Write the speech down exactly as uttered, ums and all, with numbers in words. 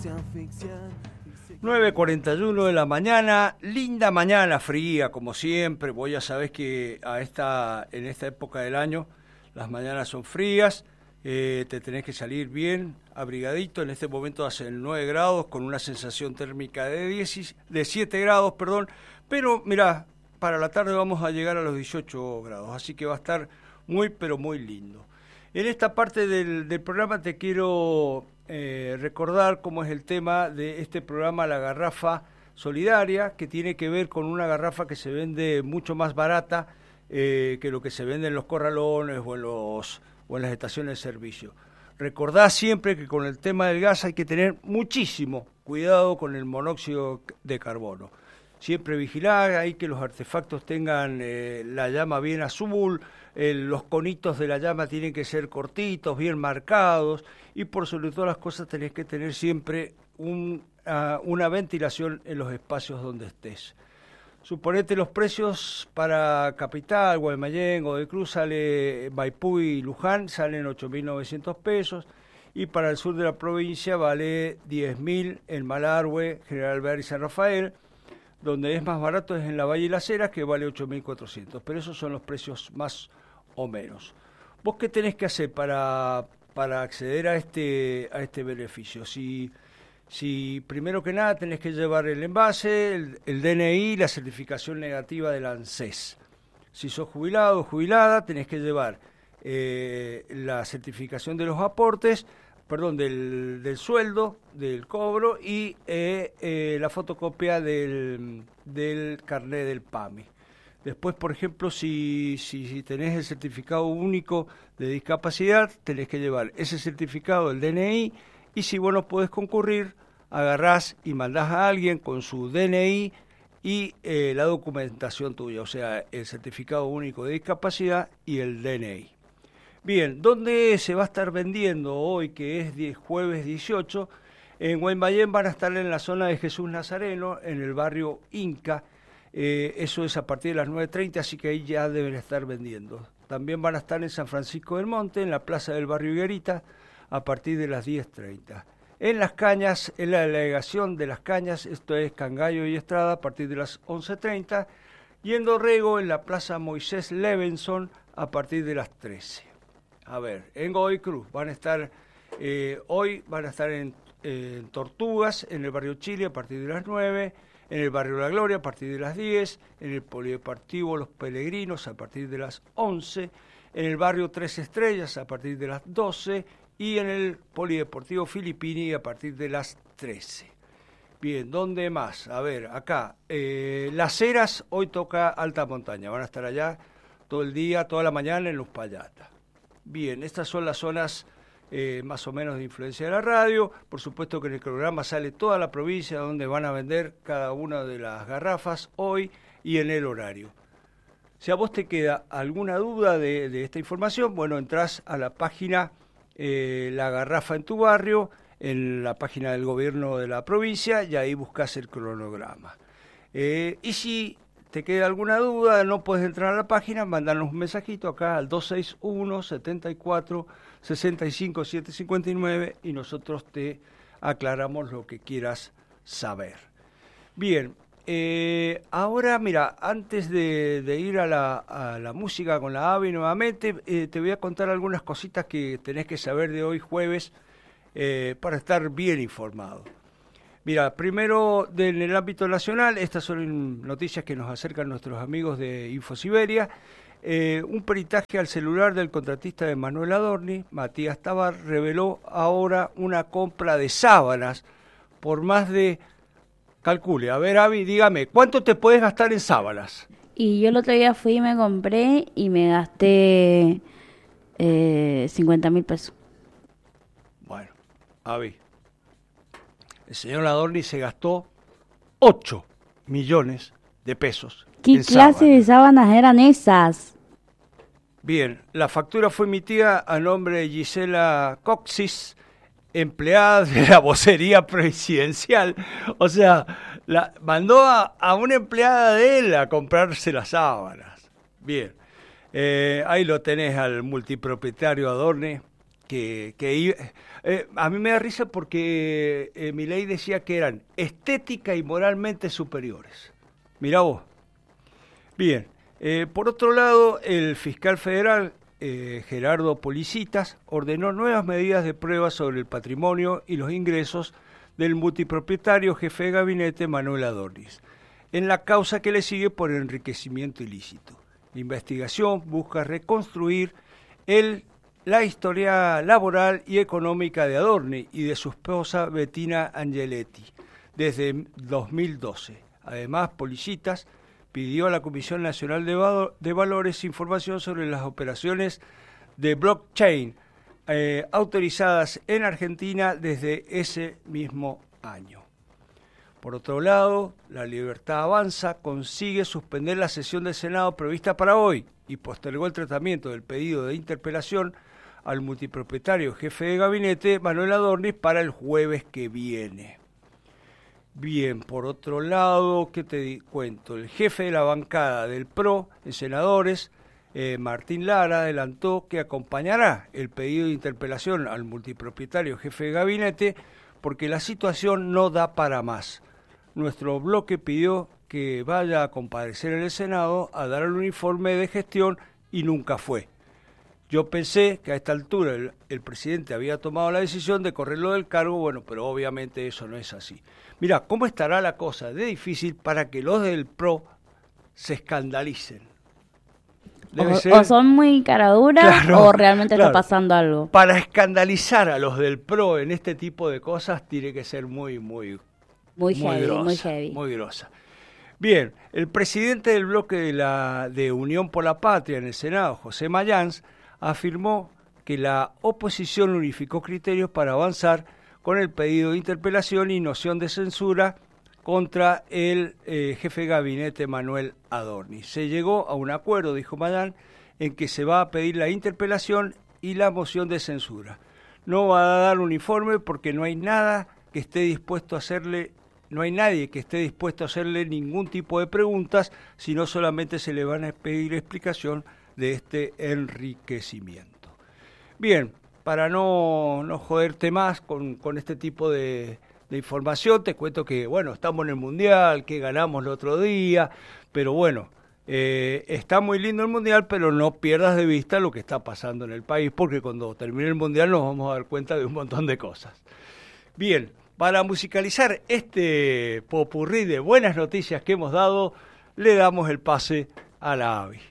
nueve cuarenta y uno de la mañana, linda mañana fría como siempre. Vos ya sabés que a esta, en esta época del año las mañanas son frías, eh, te tenés que salir bien abrigadito. En este momento hacen nueve grados con una sensación térmica de, diez, de siete grados, perdón, pero mirá, para la tarde vamos a llegar a los dieciocho grados, así que va a estar muy pero muy lindo. En esta parte del, del programa te quiero eh, recordar cómo es el tema de este programa La Garrafa Solidaria, que tiene que ver con una garrafa que se vende mucho más barata eh, que lo que se vende en los corralones o en, los, o en las estaciones de servicio. Recordá siempre que con el tema del gas hay que tener muchísimo cuidado con el monóxido de carbono. Siempre vigilar ahí que los artefactos tengan eh, la llama bien azul, eh, los conitos de la llama tienen que ser cortitos, bien marcados, y por sobre todas las cosas tenés que tener siempre un, uh, una ventilación en los espacios donde estés. Suponete los precios para Capital, Guaymallén, Godoy Cruz, sale Maipú y Luján, salen ocho mil novecientos pesos, y para el sur de la provincia vale diez mil en Malargüe, General Alvear y San Rafael. Donde es más barato es en la Valle y Las Heras, que vale ocho mil cuatrocientos, pero esos son los precios más o menos. ¿Vos qué tenés que hacer para, para acceder a este, a este beneficio? Si, si primero que nada tenés que llevar el envase, el, el D N I, la certificación negativa del ANSES. Si sos jubilado o jubilada, tenés que llevar eh, la certificación de los aportes, perdón, del, del sueldo, del cobro y eh, eh, la fotocopia del, del carnet del PAMI. Después, por ejemplo, si, si, si tenés el certificado único de discapacidad, tenés que llevar ese certificado, el D N I, y si vos no podés concurrir, agarrás y mandás a alguien con su D N I y eh, la documentación tuya, o sea, el certificado único de discapacidad y el D N I. Bien, ¿dónde se va a estar vendiendo hoy, que es diez, jueves dieciocho? En Guaymallén van a estar en la zona de Jesús Nazareno, en el barrio Inca. Eh, eso es a partir de las nueve treinta, así que ahí ya deben estar vendiendo. También van a estar en San Francisco del Monte, en la plaza del barrio Higuerita, a partir de las diez treinta. En Las Cañas, en la delegación de Las Cañas, esto es Cangallo y Estrada, a partir de las once treinta. Y en Dorrego, en la plaza Moisés Levenson, a partir de las trece. A ver, en Godoy Cruz van a estar, eh, hoy van a estar en, eh, en Tortugas, en el barrio Chile a partir de las nueve, en el barrio La Gloria a partir de las diez, en el polideportivo Los Peregrinos a partir de las once, en el barrio Tres Estrellas a partir de las doce y en el polideportivo Filippini a partir de las trece. Bien, ¿dónde más? A ver, acá, eh, Las Heras hoy toca Alta Montaña, van a estar allá todo el día, toda la mañana en Los Payatas. Bien, estas son las zonas eh, más o menos de influencia de la radio. Por supuesto que en el programa sale toda la provincia donde van a vender cada una de las garrafas hoy y en el horario. Si a vos te queda alguna duda de, de esta información, bueno, entrás a la página eh, La Garrafa en tu Barrio, en la página del gobierno de la provincia, y ahí buscás el cronograma. Eh, y si te queda alguna duda, no puedes entrar a la página, mandanos un mensajito acá al dos seis uno, setenta y cuatro, sesenta y cinco, setecientos cincuenta y nueve y nosotros te aclaramos lo que quieras saber. Bien, eh, ahora mira, antes de, de ir a la, a la música con la A V I nuevamente, eh, te voy a contar algunas cositas que tenés que saber de hoy jueves eh, para estar bien informado. Mira, primero en el ámbito nacional, estas son noticias que nos acercan nuestros amigos de InfoSiberia. Eh, un peritaje al celular del contratista de Manuel Adorni, Matías Tabar, reveló ahora una compra de sábanas por más de, calcule, a ver Avi, dígame, ¿cuánto te puedes gastar en sábanas? Y yo el otro día fui y me compré y me gasté eh, cincuenta mil pesos. Bueno, Avi. El señor Adorni se gastó ocho millones de pesos. ¿Qué en clase sábanas. de sábanas eran esas? Bien, la factura fue emitida a nombre de Gisela Coxis, empleada de la vocería presidencial. O sea, la mandó a, a una empleada de él a comprarse las sábanas. Bien, eh, ahí lo tenés al multipropietario Adorni, que, que eh, a mí me da risa porque eh, Milei decía que eran estética y moralmente superiores. Mirá vos. Bien, eh, por otro lado, el fiscal federal eh, Gerardo Policitas ordenó nuevas medidas de prueba sobre el patrimonio y los ingresos del multipropietario jefe de gabinete Manuel Adornis, en la causa que le sigue por enriquecimiento ilícito. La investigación busca reconstruir el, la historia laboral y económica de Adorni y de su esposa Bettina Angeletti desde dos mil doce. Además, Policitas pidió a la Comisión Nacional de, Val- de Valores información sobre las operaciones de blockchain eh, autorizadas en Argentina desde ese mismo año. Por otro lado, La Libertad Avanza consigue suspender la sesión del Senado prevista para hoy y postergó el tratamiento del pedido de interpelación al multipropietario jefe de gabinete Manuel Adornis para el jueves que viene. Bien, por otro lado, ¿qué te di- cuento? El jefe de la bancada del P R O en senadores, eh, Martín Lara, adelantó que acompañará el pedido de interpelación al multipropietario jefe de gabinete porque la situación no da para más. Nuestro bloque pidió que vaya a comparecer en el Senado a dar el informe de gestión y nunca fue. Yo pensé que a esta altura el, el presidente había tomado la decisión de correrlo del cargo, bueno, pero obviamente eso no es así. Mirá, ¿cómo estará la cosa de difícil para que los del P R O se escandalicen? O, ser... o son muy caraduras claro, o realmente claro. está pasando algo. Para escandalizar a los del P R O en este tipo de cosas tiene que ser muy, muy... Muy, muy heavy, grosa, muy heavy. Muy grosa. Bien, el presidente del bloque de, la, de Unión por la Patria en el Senado, José Mayans, afirmó que la oposición unificó criterios para avanzar con el pedido de interpelación y noción de censura contra el eh, jefe de gabinete Manuel Adornis. Se llegó a un acuerdo, dijo Mayans, en que se va a pedir la interpelación y la moción de censura. No va a dar un informe porque no hay nada que esté dispuesto a hacerle No hay nadie que esté dispuesto a hacerle ningún tipo de preguntas, sino solamente se le van a pedir explicación de este enriquecimiento. Bien, para no, no joderte más con, con este tipo de, de información, te cuento que, bueno, estamos en el Mundial, que ganamos el otro día, pero bueno, eh, está muy lindo el Mundial, pero no pierdas de vista lo que está pasando en el país, porque cuando termine el Mundial nos vamos a dar cuenta de un montón de cosas. Bien. Para musicalizar este popurrí de buenas noticias que hemos dado, le damos el pase a la A V I.